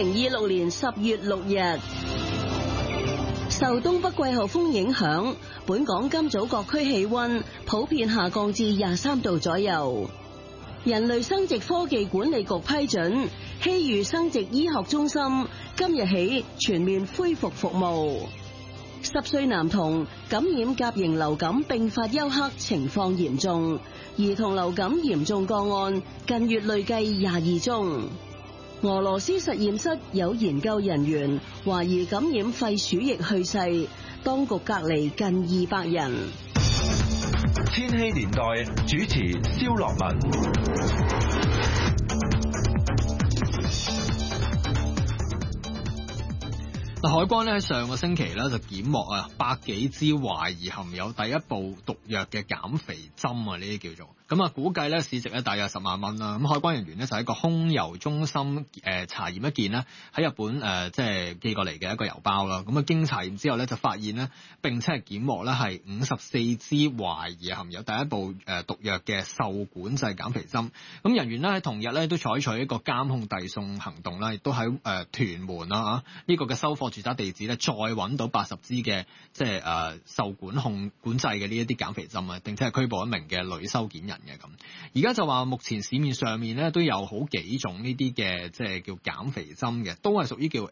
2026年10月6日，受東北季候風影響，本港今早各區氣溫普遍下降至23度左右。人類生殖科技管理局批准希預生殖醫學中心今日起全面恢復服務。10歲男童感染甲型流感並發休克，情況嚴重。兒童流感嚴重個案近月累計22宗。俄羅斯實驗室有研究人員懷疑感染肺鼠疫去世，當局隔離近200人。 千禧年代主持蕭樂文。 海關咧喺上個星期咧就檢獲百幾支懷疑含有第一部毒藥嘅減肥針啊，呢啲叫做咁啊，估計咧市值咧大約10萬蚊啦。咁海關人員咧就喺個空郵中心查驗一件呢喺日本即係寄過嚟嘅一個郵包啦。咁啊經查驗之後咧就發現呢，並且係檢獲咧係54支懷疑含有第一部毒藥嘅受管制減肥針。咁人員咧喺同日咧都採取一個監控遞送行動啦，亦都喺屯門啦呢個嘅收貨住宅地址咧，再揾到80支嘅即係受管制嘅呢一啲減肥針啊，並且係拘捕一名嘅女收件人嘅咁。而家就話目前市面上面咧都有好幾種呢啲嘅即係叫減肥針嘅，都係屬於叫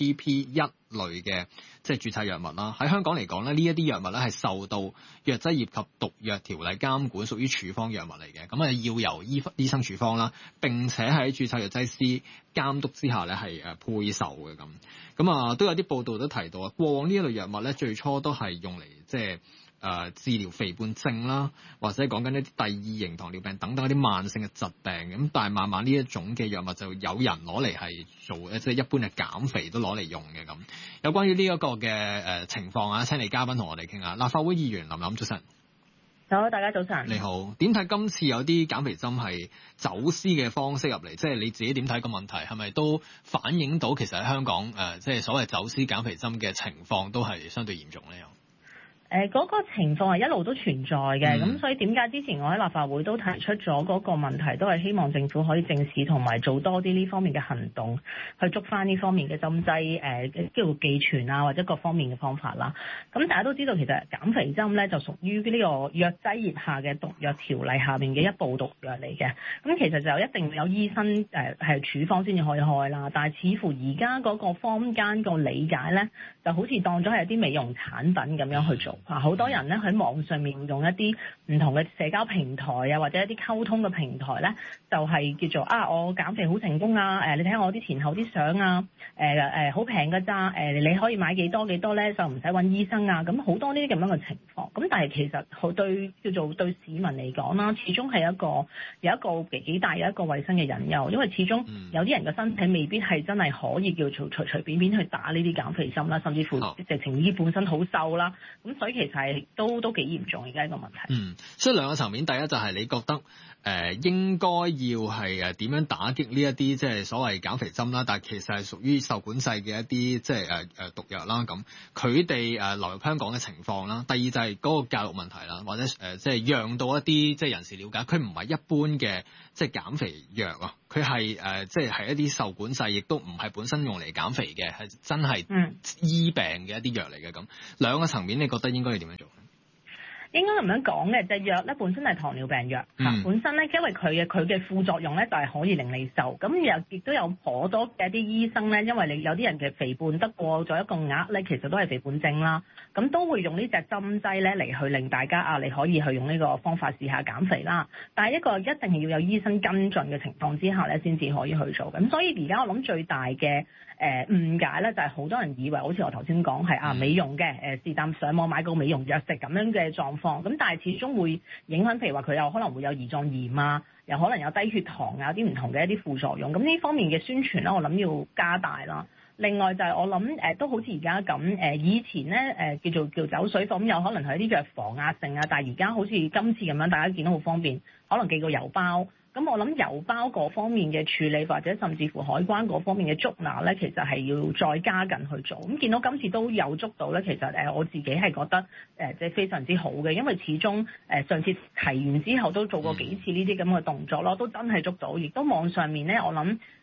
LGP-1類嘅即係註冊藥物啦。喺香港嚟講咧，呢一啲藥物咧係受到藥劑業及毒藥條例監管，屬於處方藥物嚟嘅。咁要由醫生處方啦，並且喺註冊藥劑師監督之下咧係配售嘅咁。咁都有啲報道都提到啊，過往呢一類藥物咧最初都係用嚟即係治療肥胖症啦，或者講緊一啲第2型糖尿病等等一啲慢性嘅疾病。咁但係慢慢呢一種嘅藥物就有人攞嚟係做即係一般嘅減肥都攞嚟用嘅咁。有關於呢一個嘅情況啊，請嚟嘉賓同我哋傾下。立法會議員林琳，早晨。 好，大家早晨。 你好，點睇今次有啲減肥針係走私嘅方式入嚟？即係你自己點睇個問題？係咪都反映到其實喺香港即係所謂走私減肥針嘅情況都係相對嚴重咧？ 嗰個情況係一路都存在嘅，咁所以點解之前我喺立法會都提出咗嗰個問題，都係希望政府可以正視同埋做多啲呢方面嘅行動，去捉翻呢方面嘅針劑叫做寄存啊，或者各方面嘅方法啦。咁大家都知道其實減肥針咧就屬於呢個藥劑業下嘅毒藥條例下面嘅一部毒藥嚟嘅。咁其實就一定有醫生係處方先至可以開啦，但係似乎而家嗰個坊間個理解咧，就好似當咗係一啲美容產品咁樣去做。好多人咧喺網上面用一啲唔同嘅社交平台啊，或者一啲溝通嘅平台咧，就係叫做我減肥好成功啊！你睇下我啲前後啲相啊，好平㗎咋？你可以買幾多咧，就唔使揾醫生啊！咁好多呢啲咁樣嘅情況。咁但係其實對叫做對市民嚟講啦，始終係有一個幾大嘅一個衞生嘅隱憂，因為始終有啲人嘅身體未必係真係可以叫做隨便去打呢啲減肥針啦，甚至乎直情已經本身好瘦啦。咁所以其實係都幾嚴重而家呢個問題。 所以兩個層面，第一就係你覺得應該要係點樣打擊呢一啲即係所謂減肥針啦，但係其實係屬於受管制嘅一啲即係毒藥啦。咁佢哋流入香港嘅情況啦。第二就係嗰個教育問題啦，或者即係讓到一啲即係人士了解，佢唔係一般嘅即係減肥藥啊，佢係即係一啲受管制，亦都唔係本身用嚟減肥嘅，係真係醫病嘅一啲藥嚟嘅。咁兩個層面，你覺得應該要點樣做？ 應該咁樣講嘅，隻藥咧本身係糖尿病藥，本身咧因為佢嘅副作用咧就係可以令你瘦，咁又亦都有頗多嘅一啲醫生咧，因為你有啲人嘅肥胖得過咗一個額咧，其實都係肥胖症啦，咁都會用呢隻針劑咧嚟去令大家你可以去用呢個方法試下減肥啦。但係一個一定係要有醫生跟進嘅情況之下咧，先至可以去做。咁所以而家我諗最大嘅誤解咧，就係好多人以為好似我頭先講係美容嘅是但上網買個美容藥食咁樣嘅狀況，咁但係始終會影響，譬如話佢有可能會有胰臟炎啊，又可能有低血糖啊，有啲唔同嘅一啲副作用。咁呢方面嘅宣傳咧，我諗要加大啦。另外就係我諗都好似而家咁以前咧叫走水貨，咁有可能係一啲藥房啊剩啊，但係而家好似今次咁樣，大家見到好方便，可能寄個郵包。咁我諗郵包嗰方面嘅處理，或者甚至乎海關嗰方面嘅捉拿咧，其實係要再加緊去做。咁見到今次都有捉到咧，其實我自己係覺得即係非常之好嘅，因為始終上次提完之後都做過幾次呢啲咁嘅動作咯，都真係捉到。亦都網上面咧，我諗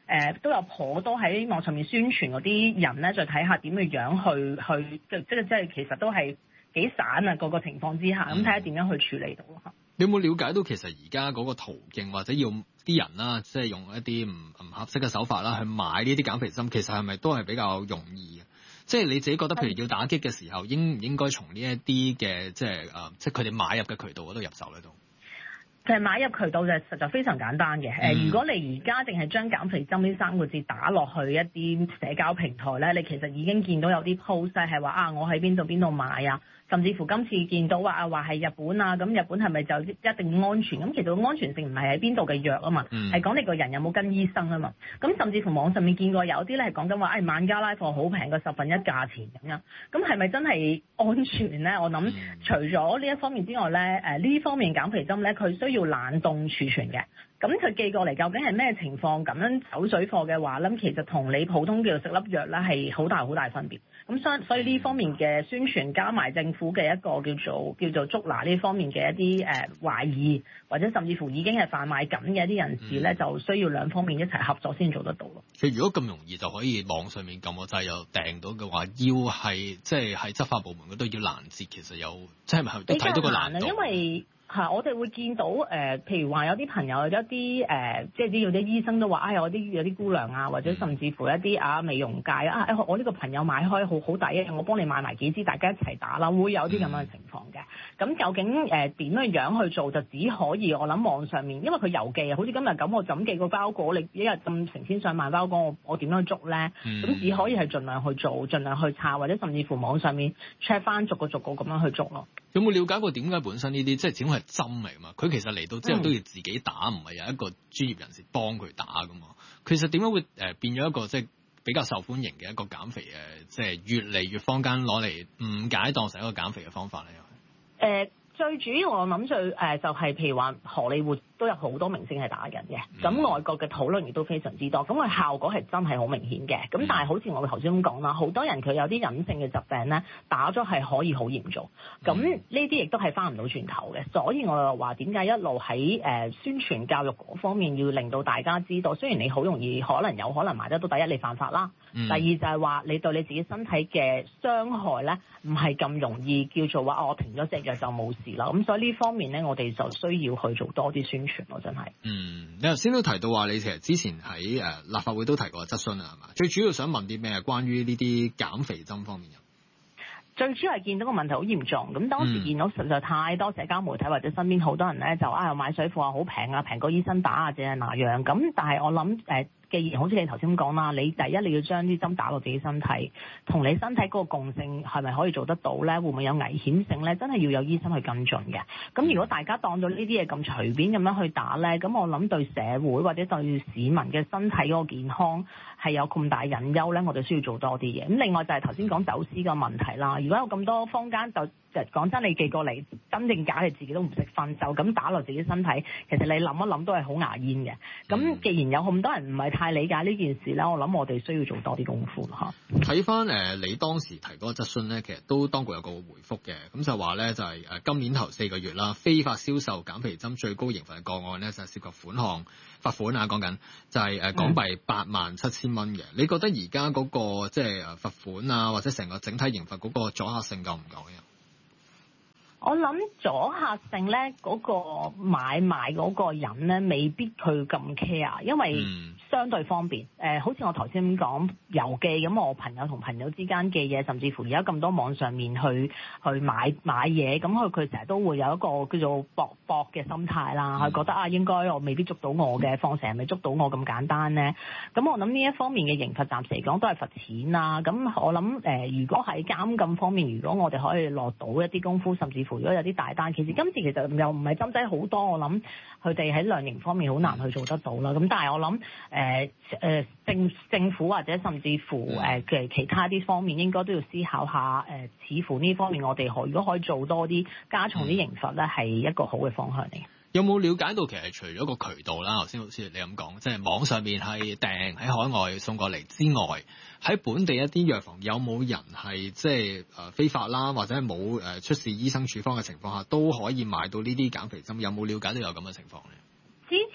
都有頗多喺網上面宣傳嗰啲人咧，再睇下點嘅樣去即係其實都係幾散啊個情況之下，咁睇下點樣去處理到嚇。 你有冇了解到其實而家嗰個途徑或者要啲人啦，即係用一啲唔合適嘅手法啦，去買呢啲減肥針，其實係咪都係比較容易嘅？即係你自己覺得，譬如要打擊嘅時候，應唔應該從呢一啲嘅即係佢哋買入嘅渠道嗰度入手咧都？ 其實買入渠道就實在非常簡單嘅。如果你而家淨係將減肥針呢3個字打落去一啲社交平台咧，你其實已經見到有啲 post 係話我喺邊度買啊，甚至乎今次見到話係日本啊，咁日本係咪就一定安全？咁其實安全性唔係喺邊度嘅藥啊嘛，係講你個人有冇跟醫生啊嘛。咁甚至乎網上面見過有啲咧係講緊話孟加拉貨好平過1/10價錢咁樣，咁係咪真係安全咧？我諗除咗呢一方面之外咧，呢方面減肥針咧佢需要冷凍儲存嘅。咁佢寄過嚟究竟係咩情況？咁樣走水貨嘅話咧，其實同你普通叫做食粒藥咧係好大分別。咁所以呢方面嘅宣傳加埋政府嘅一個叫做捉拿呢方面嘅一啲懷疑，或者甚至乎已經係販賣緊嘅一啲人士咧，就需要兩方面一齊合作先做得到咯。 其實如果咁容易就可以網上面撳個掣又訂到嘅話，要係即係喺執法部門嗰度要攔截，其實有即係咪都睇到個難度？ 因為我哋會見到譬如話有啲朋友有一啲即係有啲醫生都話有啲姑娘啊，或者甚至乎一啲美容界我呢個朋友買開好抵啊，我幫你買埋幾支，大家一齊打啦，會有啲咁樣嘅情況嘅。咁究竟點樣去做就只可以我諗網上面，因為佢郵寄啊，好似今日咁，我就咁寄個包裹，你一日咁成千上萬包裹，我點樣捉咧？咁只可以係盡量去做，盡量去查，或者甚至乎網上面 check 翻逐個咁樣去捉咯。 有冇了解過點解本身呢啲即係始終係針嚟嘛？佢其實嚟到之後都要自己打，唔係有一個專業人士幫佢打噶嘛？其實點解會變咗一個即係比較受歡迎嘅一個減肥即係越嚟越坊間攞嚟誤解當成一個減肥嘅方法咧？ 最主要我諗就係譬如話荷里活都有好多明星係打緊嘅，咁外國嘅討論亦都非常之多，咁佢效果係真係好明顯嘅。咁但係好似我頭先咁講啦，好多人佢有啲隱性嘅疾病咧，打咗係可以好嚴重，咁呢啲亦都係翻唔到轉頭嘅。所以我就話點解一路喺宣傳教育嗰方面要令到大家知道，雖然你好容易有可能買得到，第一你犯法啦，第二就係話你對你自己身體嘅傷害咧唔係咁容易叫做話我停咗隻藥就冇事啦。咁所以呢方面咧，我哋就需要去做多啲宣傳咯，真係。 你頭先都提到話，你其實之前喺立法會都提過質詢啊，係嘛？最主要想問啲咩？關於呢啲減肥針方面嘅。 最主要係見到個問題好嚴重，咁當時見到實在太多社交媒體或者身邊好多人咧就又買水貨好平啊，平過醫生打啊，淨係那樣。咁但係我諗既然好似你頭先咁講啦，你第一你要將啲針打落自己身體，同你身體嗰個共性係咪可以做得到咧？會唔會有危險性咧？真係要有醫生去跟進嘅。咁如果大家當咗呢啲嘢咁隨便咁樣去打咧，咁我諗對社會或者對市民嘅身體嗰個健康係有咁大隱憂咧，我哋需要做多啲嘢。咁另外就係頭先講走私個問題啦。如果有咁多坊間就講真，你寄過嚟真定假你自己都唔識分，就咁打落自己身體，其實你諗一諗都係好牙煙嘅。咁既然有咁多人唔係太理解呢件事咧，我諗我哋需要做多啲功夫嚇。 睇翻你當時提嗰個質詢咧，其實都當局有個回覆嘅，咁就話咧就係今年頭4個月啦，非法銷售減肥針最高刑罰嘅個案咧就係涉及罰款啊，講緊就係港幣87,000蚊嘅。你覺得而家嗰個即係罰款啊，或者成個整體刑罰嗰個阻嚇性夠唔夠咧？ 我諗阻嚇性咧，嗰個買賣嗰個人咧，未必佢咁 care，因為相對方便。好似我頭先咁講郵寄咁，我朋友同朋友之間寄嘢，甚至乎而家咁多網上面去買嘢，咁佢成日都會有一個叫做搏嘅心態啦。佢覺得應該我未必捉到我嘅，況且係咪捉到我咁簡單咧？咁我諗呢一方面嘅刑罰暫時嚟講都係罰錢啦。咁我諗如果喺監禁方面，如果我哋可以落到一啲功夫，甚至乎如果有啲大單，今次其實又唔係針劑好多，我諗佢哋喺量刑方面好難去做得到啦。咁但係我諗政府或者甚至乎其他啲方面應該都要思考下似乎呢方面我哋如果可以做多啲加重啲刑罰咧，係一個好嘅方向嚟。 有冇了解到其實除咗個渠道啦，頭先好似你咁講，即係網上面係訂喺海外送過嚟之外，喺本地一啲藥房有冇人係即係非法啦，或者係冇出示醫生處方嘅情況下都可以買到呢啲減肥針？有冇了解到有咁嘅情況咧？ 之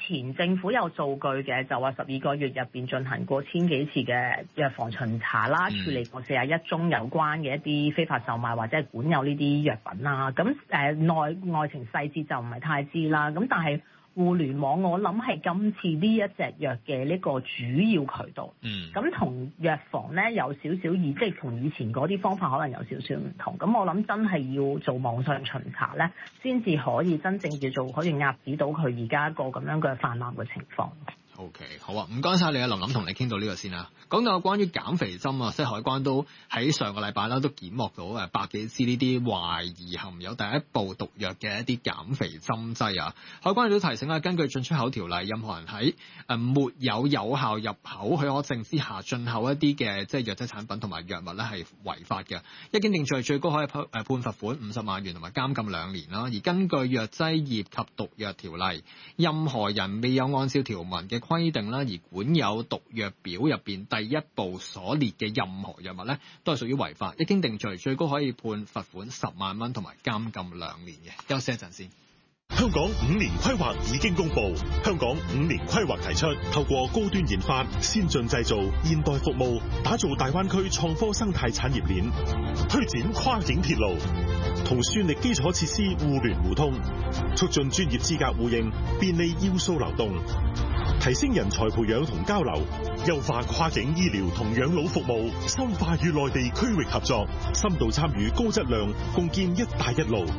前政府有數據嘅，就話12個月入邊進行過千幾次嘅藥房巡查啦，處理過41宗有關嘅一啲非法售賣或者係管有呢啲藥品啦。咁內情細節就唔係太知啦。咁但係互聯網我諗係今次呢一隻藥嘅呢個主要渠道。咁同藥房咧有少少異，即係同以前嗰啲方法可能有少少唔同。咁我諗真係要做網上巡查咧，先至可以真正叫做可以壓止到佢而家一個咁樣嘅泛濫嘅情況。 OK， 好啊，唔該晒你啊，林琳，同你傾到呢個先啦。講到關於減肥針啊，即係海關都喺上個禮拜啦，都檢獲到百幾支呢啲懷疑含有第一步毒藥嘅一啲減肥針劑啊。海關亦都提醒啊，根據進出口條例，任何人喺沒有有效入口許可證之下進口一啲嘅即係藥劑產品同埋藥物咧係違法嘅，一經定罪，最高可以判罰款50萬元同埋監禁2年啦。而根據藥劑業及毒藥條例，任何人未有按照條文嘅規定啦，而管有毒藥表入邊第一步所列嘅任何藥物咧，都係屬於違法。一經定罪，最高可以判罰款10萬蚊同埋監禁2年嘅。休息一陣先。 香港5年規劃已經公布，香港5年規劃提出，透過高端研發、先進製造、現代服務，打造大灣區創科生態產業鏈，推展跨境鐵路，同算力基礎設施互聯互通，促進專業資格互認，便利要素流動，提升人才培養同交流，優化跨境醫療同養老服務，深化與內地區域合作，深度參與高質量，共建一帶一路。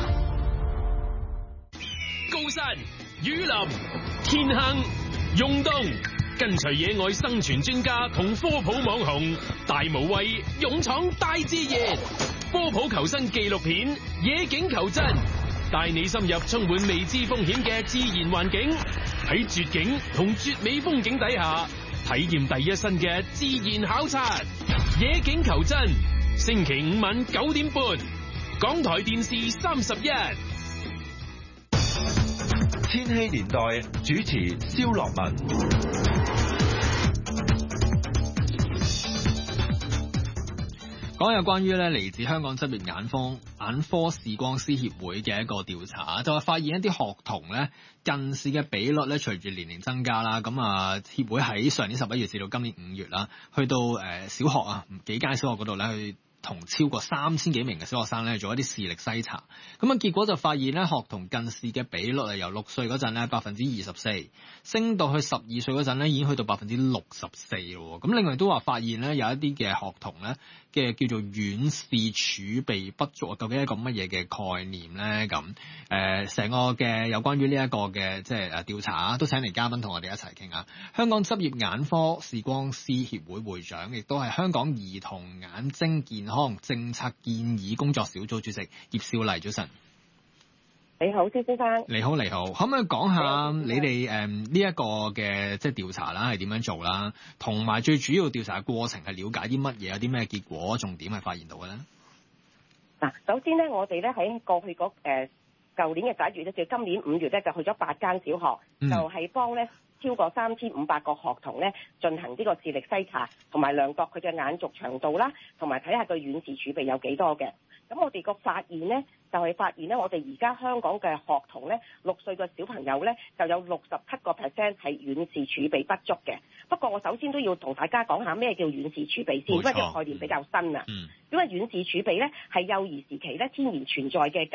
高山、雨林、天坑、湧動，跟隨野外生存專家同科普網紅大無畏勇闖大自然，科普求生紀錄片《野境求真》，帶你深入充滿未知風險嘅自然環境，喺絕景同絕美風景底下體驗第一身嘅自然考察。《野境求真》星期5晚9點半，港台電視31。 千禧年代主持蕭樂文。 講有關於咧嚟自香港執業眼科視光師協會嘅一個調查，就係發現一啲學童咧近視嘅比率咧隨住年齡增加啦。咁啊，協會喺上年11月至到今年5月啦，去到小學啊幾間小學嗰度咧去同超過3000幾名嘅小學生咧做一啲視力篩查，咁啊結果就發現咧學童近視嘅比率係由6歲嗰陣咧24%，升到去12歲嗰陣咧已經去到64%咯。咁另外都話發現咧有一啲嘅學童咧嘅叫做遠視儲備不足，究竟係一個乜嘢嘅概念咧？咁成個嘅有關於呢一個嘅即係調查都請嚟嘉賓同我哋一齊傾下。香港執業眼科視光師協會會長，亦都係香港兒童眼睛健康政策建議工作小組主席葉少麗，早晨。 你好，蕭先生。 你好，你好。可唔可以講下你哋呢一個嘅即係調查啦，係點樣做啦？同埋最主要調查嘅過程係了解啲乜嘢，有啲咩結果，重點係發現到嘅咧？ 嗱，首先咧，我哋咧喺過去嗰舊年嘅11月咧，至今年5月咧，就去咗8間小學，就係幫咧超過3500個學童咧進行呢個視力篩查，同埋量度佢嘅眼軸長度啦，同埋睇下佢遠視儲備有幾多嘅。咁我哋個發現咧，就係發現咧，我哋而家香港嘅學童咧，6歲嘅小朋友咧，就有67%係遠視儲備不足嘅。不過我首先都要同大家講下咩叫遠視儲備先，因為呢個概念比較新啊。因為遠視儲備咧係幼兒時期咧天然存在嘅